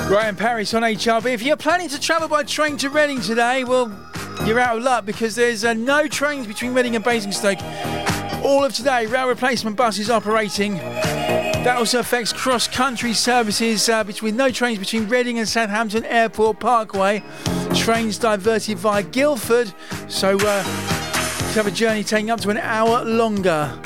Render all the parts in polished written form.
Ryan Paris on HRB. If you're planning to travel by train to Reading today, well, you're out of luck because there's no trains between Reading and Basingstoke. All of today, rail replacement buses operating. That also affects cross-country services with no trains between Reading and Southampton Airport Parkway. Trains diverted via Guildford, so you have a journey taking up to an hour longer.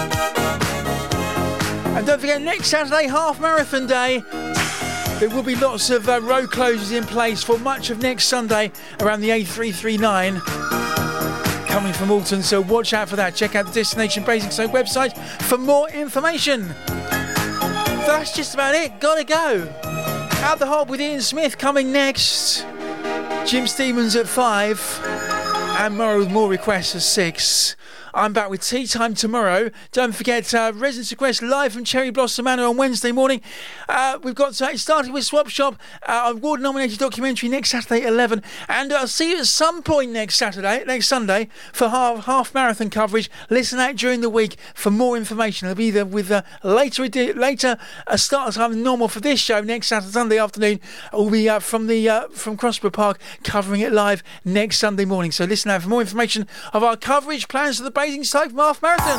And don't forget, next Saturday, half marathon day. There will be lots of road closures in place for much of next Sunday around the A339 coming from Alton, so watch out for that. Check out the Destination Basingstoke website for more information. That's just about it. Gotta go. Out the Hop with Ian Smith coming next. Jim Stevens at 5 and Murray with more requests at 6. I'm back with Tea Time tomorrow. Don't forget, Residence Request live from Cherry Blossom Manor on Wednesday morning. We've got it started with Swap Shop, award-nominated documentary next Saturday at 11. And I'll see you at some point next Sunday, for half marathon coverage. Listen out during the week for more information. It'll be there with later start time than normal for this show next Sunday afternoon. We'll be from Crossborough Park covering it live next Sunday morning. So listen out for more information of our coverage plans for the Basingstoke Half Marathon.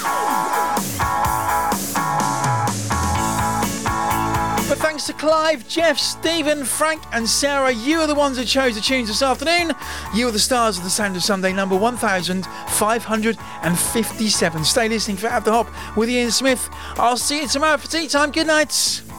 But thanks to Clive, Jeff, Stephen, Frank and Sarah, you are the ones that chose the tunes this afternoon. You are the stars of the Sound of Sunday, number 1557. Stay listening for At The Hop with Ian Smith. I'll see you tomorrow for Tea Time. Good night.